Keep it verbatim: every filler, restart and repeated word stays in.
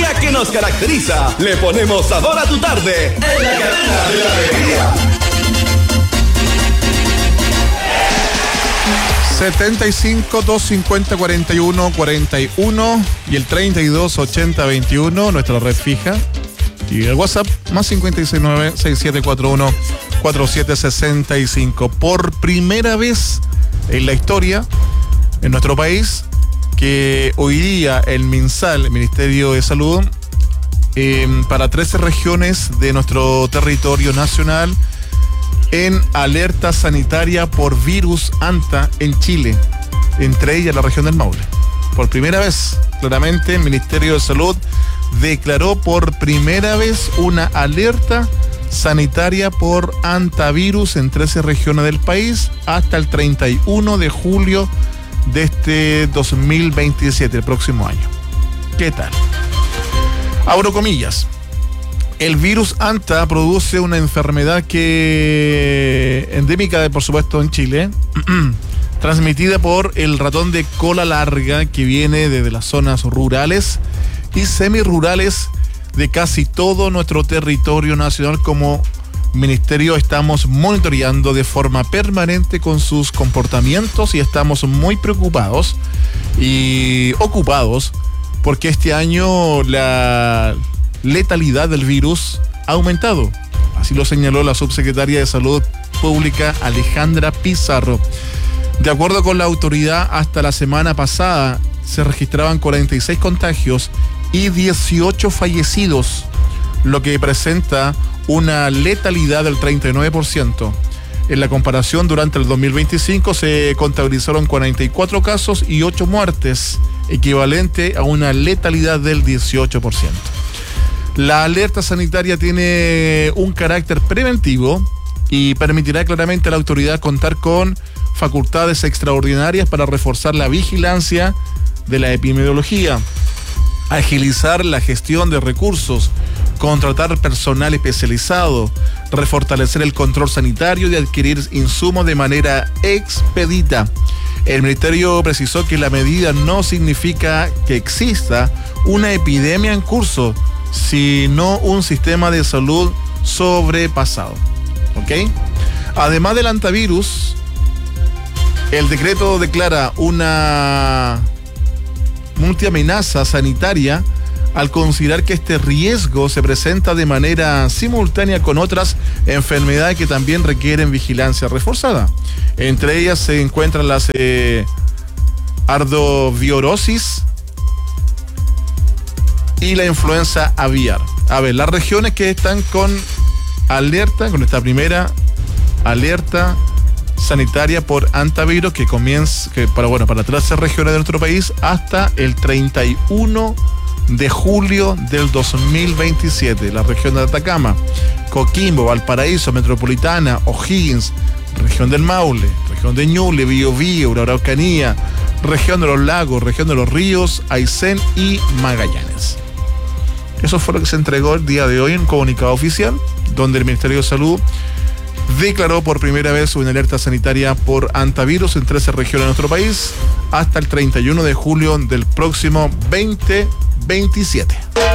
alegría que nos caracteriza. Le ponemos sabor a tu tarde en la cadena de la alegría. setenta y cinco, doscientos cincuenta, cuarenta y uno, cuarenta y uno y el treinta y dos, ochenta, veintiuno, nuestra red fija. Y el WhatsApp, más cincuenta y seis nueve, sesenta y siete cuarenta y uno, cuarenta y siete sesenta y cinco. Por primera vez en la historia, en nuestro país, que hoy día el MinSal, el Ministerio de Salud, eh, para trece regiones de nuestro territorio nacional, en alerta sanitaria por virus ANTA en Chile, entre ellas la región del Maule. Por primera vez, claramente, el Ministerio de Salud declaró por primera vez una alerta sanitaria por antivirus en trece regiones del país hasta el treinta y uno de julio de este dos mil veintisiete, el próximo año. ¿Qué tal? Abro comillas. El virus ANTA produce una enfermedad que endémica, por supuesto, en Chile, transmitida por el ratón de cola larga que viene desde las zonas rurales y semirurales de casi todo nuestro territorio nacional. Como ministerio estamos monitoreando de forma permanente con sus comportamientos y estamos muy preocupados y ocupados porque este año la letalidad del virus ha aumentado. Así lo señaló la subsecretaria de Salud Pública, Alejandra Pizarro. De acuerdo con la autoridad, hasta la semana pasada se registraban cuarenta y seis contagios y dieciocho fallecidos, lo que presenta una letalidad del treinta y nueve por ciento. En la comparación, durante el dos mil veinticinco se contabilizaron cuarenta y cuatro casos y ocho muertes, equivalente a una letalidad del dieciocho por ciento. La alerta sanitaria tiene un carácter preventivo y permitirá claramente a la autoridad contar con facultades extraordinarias para reforzar la vigilancia de la epidemiología, agilizar la gestión de recursos, contratar personal especializado, refortalecer el control sanitario y adquirir insumos de manera expedita. El ministerio precisó que la medida no significa que exista una epidemia en curso, sino un sistema de salud sobrepasado. ¿Ok? Además del antivirus, el decreto declara una multiamenaza sanitaria al considerar que este riesgo se presenta de manera simultánea con otras enfermedades que también requieren vigilancia reforzada. Entre ellas se encuentran las eh, ardovirosis y la influenza aviar. A ver, las regiones que están con alerta, con esta primera alerta sanitaria por antivirus, que comienza, que para, bueno, para trece regiones de nuestro país hasta el treinta y uno de julio del dos mil veintisiete. La región de Atacama, Coquimbo, Valparaíso, Metropolitana, O'Higgins, región del Maule, región de Ñuble, Biobío, Araucanía, región de los Lagos, región de los Ríos, Aysén y Magallanes. Eso fue lo que se entregó el día de hoy en un comunicado oficial, donde el Ministerio de Salud declaró por primera vez una alerta sanitaria por antivirus en trece regiones de nuestro país hasta el treinta y uno de julio del próximo veinte veintisiete.